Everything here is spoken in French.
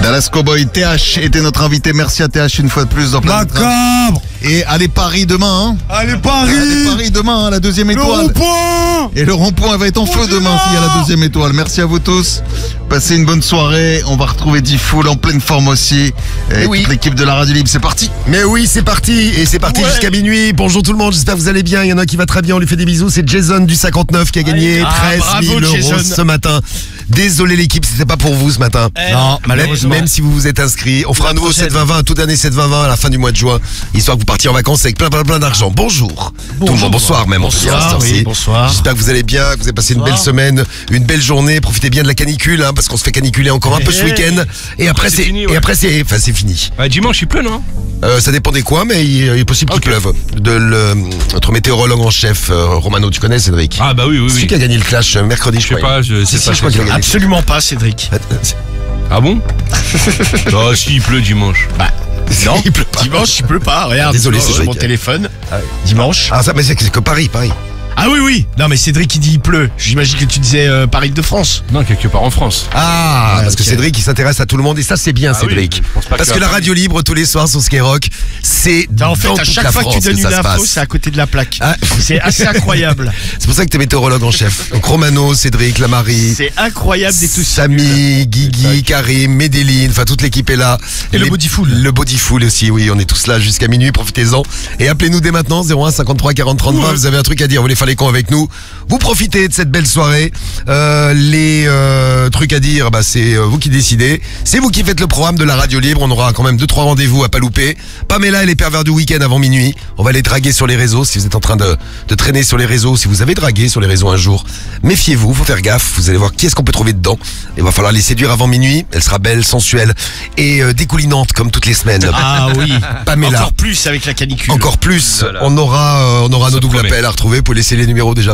Dallas Cowboy, TH était notre invité. Merci à TH une fois de plus dans Planète Rap. Macabre. Et allez Paris demain, hein. Allez Paris. Allez Paris demain, hein, la deuxième Le étoile. rond-point. Et le rond-point va être en feu demain s'il y a la deuxième étoile. Merci à vous tous. Passez une bonne soirée. On va retrouver D-Fool en pleine forme aussi. Et oui. toute l'équipe de la Radio Libre, c'est parti. Mais oui, c'est parti. Et c'est parti jusqu'à minuit. Bonjour tout le monde, j'espère que vous allez bien. Il y en a qui va très bien, on lui fait des bisous. C'est Jason du 59 qui a gagné 13 000 euros ce matin. Désolé l'équipe, c'était pas pour vous ce matin. Non, malheureusement. Même si vous vous êtes inscrits, on fera un nouveau 7-20-20, un tout dernier 7-20-20 à la fin du mois de juin, histoire que vous partiez en vacances avec plein d'argent. Bonjour. Tout le monde, bonsoir même. Bonsoir, oui, bonsoir. J'espère que vous allez bien, que vous avez passé une belle semaine, une belle journée. Profitez bien de la canicule, hein, parce qu'on se fait caniculer encore un peu ce week-end. Et après c'est fini. Ouais. Et après c'est fini. Dimanche il pleut, non? Ça dépend des coins, mais il est possible qu'il pleuve. Notre météorologue en chef, Romano, tu connais Cédric? Ah bah oui. C'est lui qui a gagné le clash mercredi, je sais crois. pas, je sais pas. Je crois qu'il a gagné. Absolument pas, Cédric. Ah bon? Ah si, il pleut dimanche. Bah, non, Il pleut pas. dimanche il pleut pas. Regarde, Désolé, sur Cédric. mon téléphone. Dimanche. Ah ça, mais c'est que Paris. Ah oui. Non mais Cédric il dit il pleut. J'imagine que tu disais Paris-de-France. Non, quelque part en France. Ah, Ouais, parce que ok. Cédric il s'intéresse à tout le monde et ça c'est bien Ah oui, Cédric. je pense pas Parce que que la à Paris. radio libre tous les soirs sur Skyrock, c'est En fait, dans à toute chaque la fois que tu France donnes une ça se info, passe. c'est à côté de la plaque. Ah. C'est assez incroyable. C'est pour ça que t'es météorologue en chef. Donc Romano, Cédric, Lamari, C'est incroyable des tous. Samy, Guigui, Karim, Medellin, enfin toute l'équipe est là. Et le Bodyful. Le Bodyful aussi, oui, on est tous là jusqu'à minuit, profitez-en. Et appelez-nous dès maintenant, 01 53 40 30 20, vous avez un truc à dire, vous voulez faire les cons avec nous. Vous profitez de cette belle soirée. Les trucs à dire, bah, c'est vous qui décidez. C'est vous qui faites le programme de la radio libre, on aura quand même 2-3 rendez-vous à pas louper. Pamela et les pervers du week-end avant minuit. On va les draguer sur les réseaux, si vous êtes en train de traîner sur les réseaux, si vous avez dragué sur les réseaux un jour. Méfiez-vous, faut faire gaffe, vous allez voir qui est-ce qu'on peut trouver dedans. Il va falloir les séduire avant minuit, elle sera belle, sensuelle et découlinante comme toutes les semaines. Ah oui. Pamela. Encore plus avec la canicule. Encore plus, Voilà. on aura nos doubles promet. appels à retrouver, pour laisser les numéros déjà.